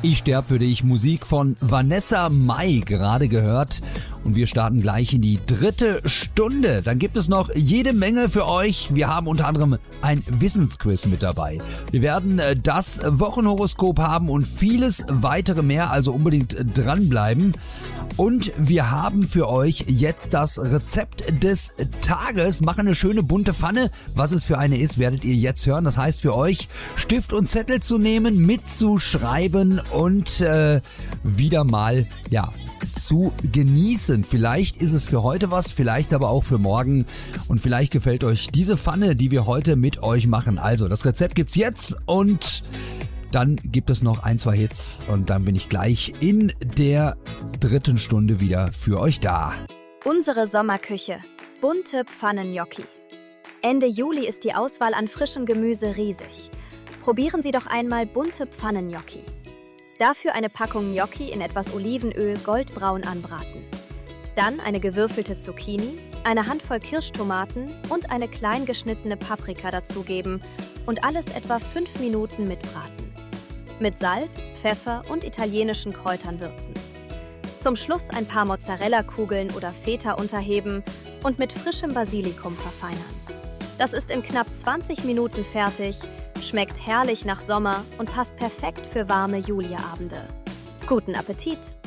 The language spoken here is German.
Ich sterb für dich, Musik von Vanessa Mai gerade gehört. Und wir starten gleich in die 3. Stunde. Dann gibt es noch jede Menge für euch. Wir haben unter anderem ein Wissensquiz mit dabei. Wir werden das Wochenhoroskop haben und vieles weitere mehr, also unbedingt dranbleiben. Und wir haben für euch jetzt das Rezept des Tages. Machen eine schöne bunte Pfanne. Was es für eine ist, werdet ihr jetzt hören. Das heißt für euch, Stift und Zettel zu nehmen, mitzuschreiben und wieder mal, zu genießen. Vielleicht ist es für heute was, vielleicht aber auch für morgen. Und vielleicht gefällt euch diese Pfanne, die wir heute mit euch machen. Also, das Rezept gibt's jetzt und dann gibt es noch 1, 2 Hits und dann bin ich gleich in der 3. Stunde wieder für euch da. Unsere Sommerküche. Bunte Pfannen-Gnocchi. Ende Juli ist die Auswahl an frischem Gemüse riesig. Probieren Sie doch einmal bunte Pfannen-Gnocchi. Dafür eine Packung Gnocchi in etwas Olivenöl goldbraun anbraten. Dann eine gewürfelte Zucchini, eine Handvoll Kirschtomaten und eine klein geschnittene Paprika dazugeben und alles etwa 5 Minuten mitbraten. Mit Salz, Pfeffer und italienischen Kräutern würzen. Zum Schluss ein paar Mozzarella-Kugeln oder Feta unterheben und mit frischem Basilikum verfeinern. Das ist in knapp 20 Minuten fertig, schmeckt herrlich nach Sommer und passt perfekt für warme Juliabende. Guten Appetit!